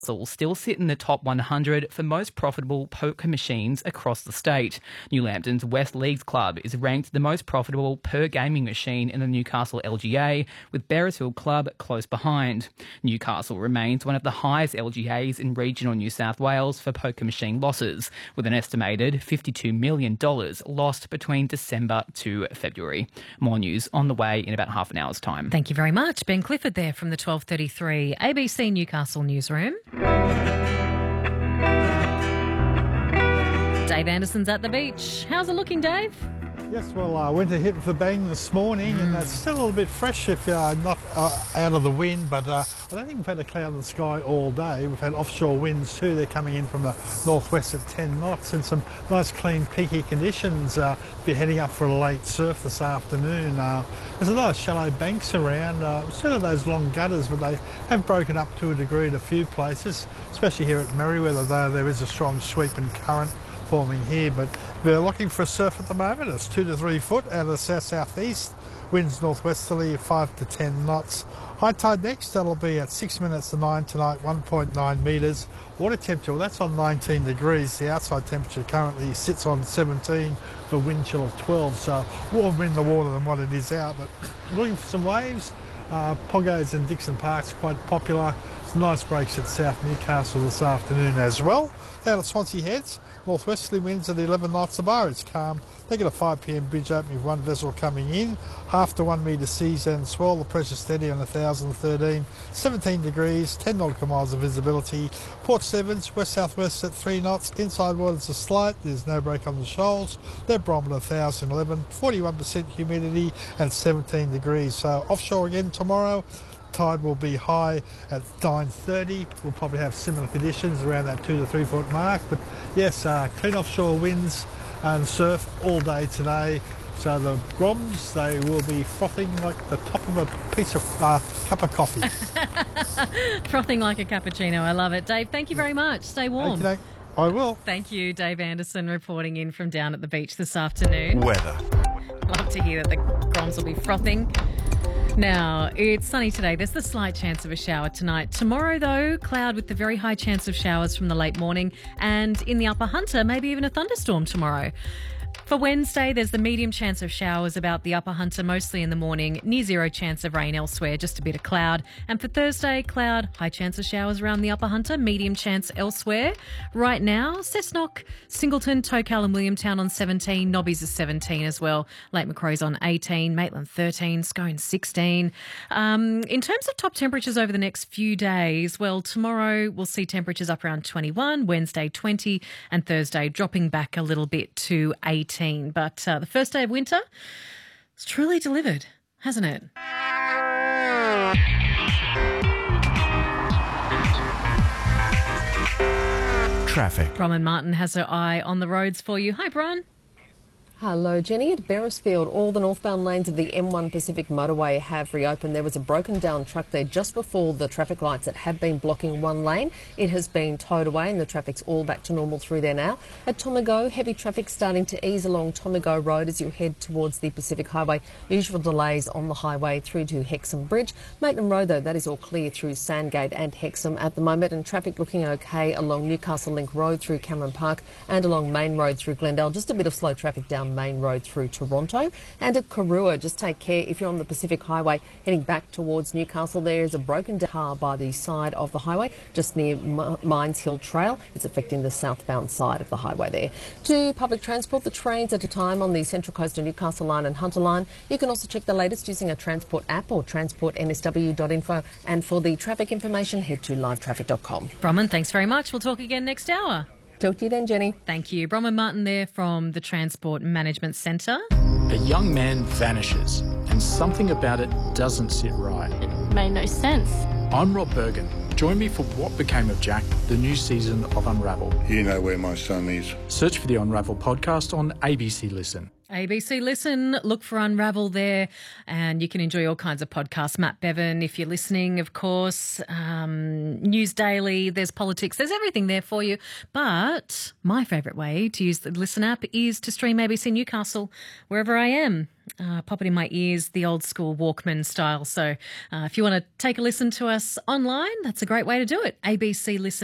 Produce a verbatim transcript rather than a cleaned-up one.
Newcastle still sit in the top one hundred for most profitable poker machines across the state. New Lambton's West Leagues Club is ranked the most profitable per gaming machine in the Newcastle L G A, with Beresfield Club close behind. Newcastle remains one of the highest L G As in regional New South Wales for poker machine losses, with an estimated fifty-two million dollars lost between December to February. More news on the way in about half an hour's time. Thank you very much. Ben Clifford there from the twelve thirty-three A B C Newcastle newsroom. Dave Anderson's at the beach. How's it looking, Dave? Yes, well, I went to hit for bang this morning, mm. and it's still a little bit fresh if you're uh, not uh, out of the wind, but uh, I don't think we've had a cloud in the sky all day. We've had offshore winds too. They're coming in from the northwest at ten knots, and some nice clean peaky conditions. Uh, be heading up for a late surf this afternoon. Uh, there's a lot of shallow banks around, uh, sort of those long gutters, but they have broken up to a degree at a few places, especially here at Merriweather, though there is a strong sweep and current forming here, but we're looking for a surf at the moment. It's two to three foot out of the south-southeast. Winds northwesterly, five to ten knots. High tide next, that'll be at six minutes to nine tonight, one point nine metres. Water temperature, well, that's on nineteen degrees. The outside temperature currently sits on seventeen, for wind chill of twelve, so warmer in the water than what it is out. But looking for some waves. Uh, Pongos and Dixon Park's quite popular. Some nice breaks at South Newcastle this afternoon as well. Out of Swansea Heads, northwesterly winds at eleven knots. The bar is calm. They get a five p m bridge opening with one vessel coming in. Half to one metre seas and swell. The pressure steady on one thousand thirteen. seventeen degrees, ten nautical miles of visibility. Port Stephens, west-southwest at three knots. Inside waters are slight. There's no break on the shoals. Their barometer one thousand eleven. forty-one percent humidity and seventeen degrees. So offshore again tomorrow. Tide will be high at nine thirty. We'll probably have similar conditions around that two to three foot mark. But yes, uh, clean offshore winds and surf all day today. So the groms, they will be frothing like the top of a piece of uh, cup of coffee. Frothing like a cappuccino. I love it. Dave, thank you very much. Stay warm. Okay, I will. Thank you, Dave Anderson, reporting in from down at the beach this afternoon. Weather. Love to hear that the groms will be frothing. Now, it's sunny today. There's the slight chance of a shower tonight. Tomorrow, though, cloud with the very high chance of showers from the late morning. And in the Upper Hunter, maybe even a thunderstorm tomorrow. For Wednesday, there's the medium chance of showers about the Upper Hunter, mostly in the morning. Near zero chance of rain elsewhere, just a bit of cloud. And for Thursday, cloud, high chance of showers around the Upper Hunter, medium chance elsewhere. Right now, Cessnock, Singleton, Tocal and Williamtown on seventeen. Nobbies is seventeen as well. Lake Macroy's on eighteen. Maitland thirteen. Scone sixteen. Um, in terms of top temperatures over the next few days, well, tomorrow we'll see temperatures up around twenty-one, Wednesday twenty, and Thursday dropping back a little bit to eighteen. But uh, the first day of winter has truly delivered, hasn't it? Traffic. Bronwyn Martin has her eye on the roads for you. Hi, Bron. Hello, Jenny. At Beresfield, all the northbound lanes of the M one Pacific motorway have reopened. There was a broken down truck there just before the traffic lights that had been blocking one lane. It has been towed away and the traffic's all back to normal through there now. At Tomago, heavy traffic starting to ease along Tomago Road as you head towards the Pacific Highway. Usual delays on the highway through to Hexham Bridge. Maitland Road, though, that is all clear through Sandgate and Hexham at the moment, and traffic looking okay along Newcastle Link Road through Cameron Park and along Main Road through Glendale. Just a bit of slow traffic down Main Road through Toronto. And at Karua, just take care if you're on the Pacific Highway heading back towards Newcastle. There is a broken down car by the side of the highway just near M- Mines Hill Trail. It's affecting the southbound side of the highway there. To public transport, the trains at a time on the Central Coast and Newcastle Line and Hunter Line. You can also check the latest using a Transport app or transport n s w dot info. And for the traffic information, head to live traffic dot com. Bronwyn, thanks very much. We'll talk again next hour. Talk to you then, Jenny. Thank you. Bronwyn Martin there from the Transport Management Centre. A young man vanishes and something about it doesn't sit right. It made no sense. I'm Rob Bergen. Join me for What Became of Jack, the new season of Unravel. You know where my son is. Search for the Unravel podcast on A B C Listen. A B C Listen, look for Unravel there, and you can enjoy all kinds of podcasts. Matt Bevan, if you're listening, of course. Um, News Daily, there's politics, there's everything there for you. But my favourite way to use the Listen app is to stream A B C Newcastle wherever I am. Uh, pop it in my ears, the old school Walkman style. So uh, if you want to take a listen to us online, that's a great way to do it. A B C Listen.